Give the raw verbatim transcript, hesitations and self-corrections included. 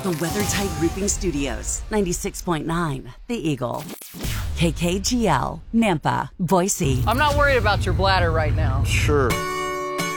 The WeatherTight Roofing Studios, ninety-six point nine, The Eagle. K K G L, Nampa, Boise. I'm not worried about your bladder right now. Sure.